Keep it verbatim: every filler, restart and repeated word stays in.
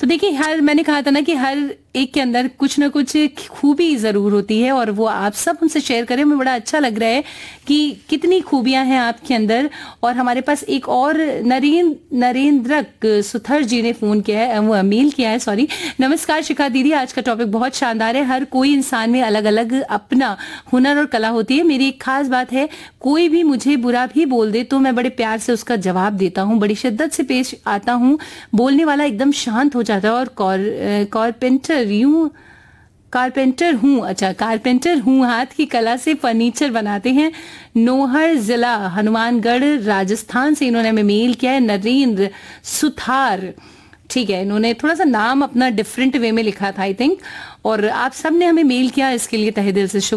देखिए, हर मैंने कहा था ना कि हर एक के अंदर कुछ ना कुछ खूबी जरूर होती है और वो आप सब उनसे शेयर करें। मुझे बड़ा अच्छा लग रहा है कि कितनी खूबियां हैं आपके अंदर। और हमारे पास एक और नरेंद्र नरेंद्र सुथर जी ने फोन किया है, वो मेल किया है, सॉरी। नमस्कार शिखा दीदी, आज का टॉपिक बहुत शानदार है। हर कोई इंसान में अलग अलग अपना हुनर और कला होती है। मेरी एक खास बात है, कोई भी मुझे बुरा भी बोल दे तो मैं बड़े प्यार से उसका जवाब देता हूँ, बड़ी शिद्दत से पेश आता हूँ। बोलने वाला एकदम शांत हो जाता है। और कारपेंटर यूं कारपेंटर हूँ अच्छा कारपेंटर हूँ हाथ की कला से फर्नीचर बनाते हैं। नोहर जिला हनुमानगढ़ राजस्थान से इन्होंने हमें मेल किया है। नरेंद्र सुथार, ठीक है, इन्होंने थोड़ा सा नाम अपना डिफरेंट वे में लिखा था आई थिंक। और आप सब ने हमें मेल किया, इसके लिए तहे दिल से शुक्रिया।